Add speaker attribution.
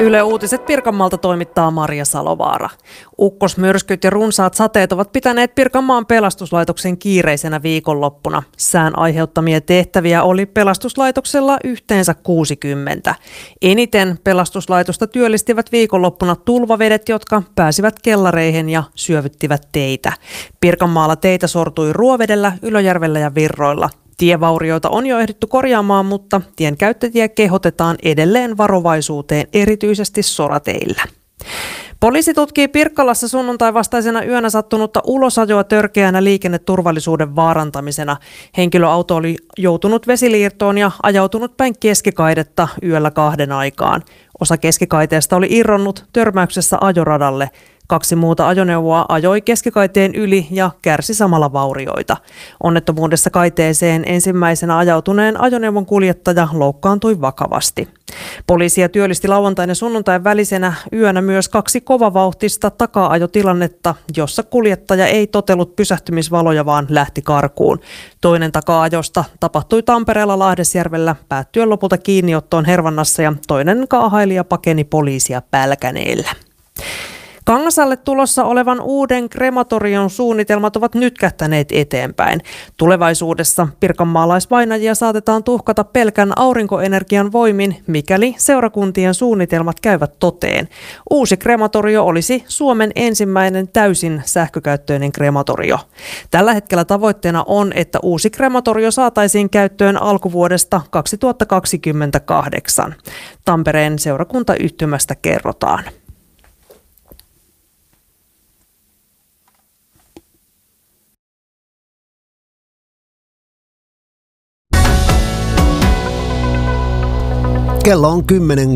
Speaker 1: Yle Uutiset Pirkanmaalta toimittaa Maria Salovaara. Ukkosmyrskyt ja runsaat sateet ovat pitäneet Pirkanmaan pelastuslaitoksen kiireisenä viikonloppuna. Sään aiheuttamia tehtäviä oli pelastuslaitoksella yhteensä 60. Eniten pelastuslaitosta työllistivät viikonloppuna tulvavedet, jotka pääsivät kellareihin ja syövyttivät teitä. Pirkanmaalla teitä sortui Ruovedellä, Ylöjärvellä ja Virroilla. Tievaurioita on jo ehditty korjaamaan, mutta tienkäyttäjiä kehotetaan edelleen varovaisuuteen, erityisesti sorateillä. Poliisi tutkii Pirkkalassa sunnuntai vastaisena yönä sattunutta ulosajoa törkeänä liikenneturvallisuuden vaarantamisena. Henkilöauto oli joutunut vesiliirtoon ja ajautunut päin keskikaidetta yöllä 2 aikaan. Osa keskikaiteesta oli irronnut törmäyksessä ajoradalle. 2 muuta ajoneuvoa ajoi keskikaiteen yli ja kärsi samalla vaurioita. Onnettomuudessa kaiteeseen ensimmäisenä ajautuneen ajoneuvon kuljettaja loukkaantui vakavasti. Poliisia työllisti lauantain ja sunnuntain välisenä yönä myös 2 kovavauhtista taka-ajotilannetta, jossa kuljettaja ei totellut pysähtymisvaloja, vaan lähti karkuun. Toinen taka-ajosta tapahtui Tampereella Lahdesjärvellä päättyen lopulta kiinniottoon Hervannassa ja toinen kaahailija pakeni poliisia Pälkäneellä. Kangasalle tulossa olevan uuden krematorion suunnitelmat ovat nytkähtäneet eteenpäin. Tulevaisuudessa pirkanmaalaisvainajia saatetaan tuhkata pelkän aurinkoenergian voimin, mikäli seurakuntien suunnitelmat käyvät toteen. Uusi krematorio olisi Suomen ensimmäinen täysin sähkökäyttöinen krematorio. Tällä hetkellä tavoitteena on, että uusi krematorio saataisiin käyttöön alkuvuodesta 2028. Tampereen seurakuntayhtymästä kerrotaan.
Speaker 2: Kello on 10.